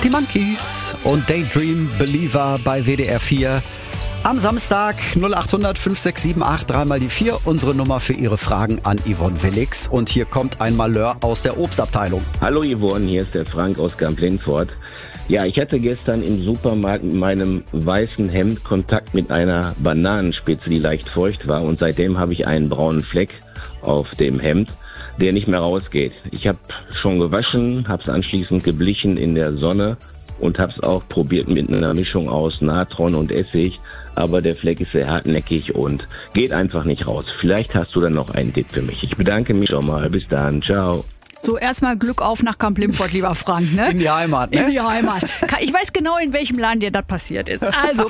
Die Monkeys und Daydream Believer bei WDR 4. Am Samstag 0800 567 3 die 4, unsere Nummer für Ihre Fragen an Yvonne Willix. Und hier kommt ein Malheur aus der Obstabteilung. Hallo Yvonne, hier ist der Frank aus Kamp-Lintfort. Ja, ich hatte gestern im Supermarkt mit meinem weißen Hemd Kontakt mit einer Bananenspitze, die leicht feucht war. Und seitdem habe ich einen braunen Fleck auf dem Hemd, der nicht mehr rausgeht. Ich habe schon gewaschen, habe es anschließend geblichen in der Sonne und habe es auch probiert mit einer Mischung aus Natron und Essig. Aber der Fleck ist sehr hartnäckig und geht einfach nicht raus. Vielleicht hast du dann noch einen Tipp für mich. Ich bedanke mich schon mal. Bis dann. Ciao. So, erstmal Glück auf nach Kamp-Lintfort, lieber Frank, ne? In die Heimat, ne? In die Heimat. Ich weiß genau, in welchem Laden dir das passiert ist. Also.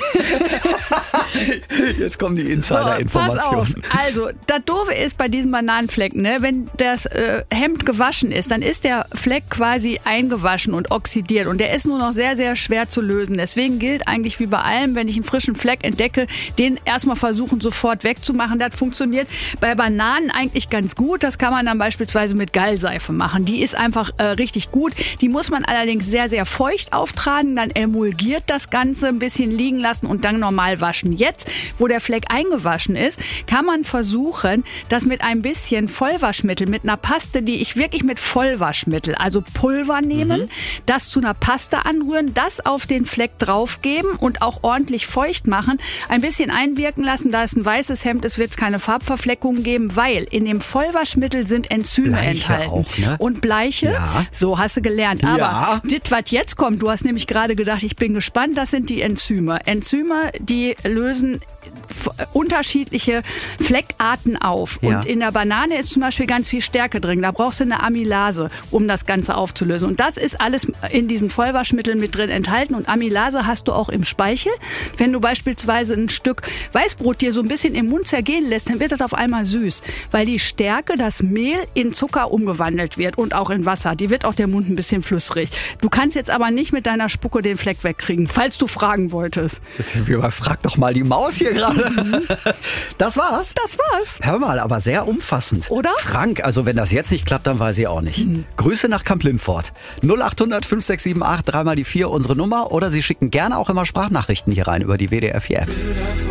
Jetzt kommen die Insider-Informationen. So, pass auf. Also, das Doofe ist bei diesem Bananenfleck, ne? Wenn das Hemd gewaschen ist, dann ist der Fleck quasi eingewaschen und oxidiert. Und der ist nur noch sehr, sehr schwer zu lösen. Deswegen gilt eigentlich wie bei allem, wenn ich einen frischen Fleck entdecke, den erstmal versuchen, sofort wegzumachen. Das funktioniert bei Bananen eigentlich ganz gut. Das kann man dann beispielsweise mit Gallseife machen. Die ist einfach richtig gut. Die muss man allerdings sehr, sehr feucht auftragen. Dann emulgiert das Ganze, ein bisschen liegen lassen und dann normal waschen. Jetzt, wo der Fleck eingewaschen ist, kann man versuchen, das mit ein bisschen Vollwaschmittel, mit einer Paste, die ich wirklich mit Vollwaschmittel, also Pulver nehmen, das zu einer Paste anrühren, das auf den Fleck draufgeben und auch ordentlich feucht machen, ein bisschen einwirken lassen. Da es ein weißes Hemd ist, wird es keine Farbverfleckungen geben, weil in dem Vollwaschmittel sind Enzyme enthalten. Auch, ne? Und Bleiche, ja. So hast du gelernt. Aber ja. das, was jetzt kommt, du hast nämlich gerade gedacht, ich bin gespannt, das sind die Enzyme. Enzyme, die lösen unterschiedliche Fleckarten auf. Ja. Und in der Banane ist zum Beispiel ganz viel Stärke drin. Da brauchst du eine Amylase, um das Ganze aufzulösen. Und das ist alles in diesen Vollwaschmitteln mit drin enthalten. Und Amylase hast du auch im Speichel. Wenn du beispielsweise ein Stück Weißbrot dir so ein bisschen im Mund zergehen lässt, dann wird das auf einmal süß. Weil die Stärke, das Mehl in Zucker umgewandelt wird und auch in Wasser. Die wird auch der Mund ein bisschen flüssig. Du kannst jetzt aber nicht mit deiner Spucke den Fleck wegkriegen, falls du fragen wolltest. Frag doch mal die Maus hier gerade. Das war's? Das war's. Hör mal, aber sehr umfassend. Oder? Frank, also wenn das jetzt nicht klappt, dann weiß ich auch nicht. Grüße nach Kamp-Lintfort. 0800 567 3 die 4, unsere Nummer. Oder Sie schicken gerne auch immer Sprachnachrichten hier rein über die WDR 4 App.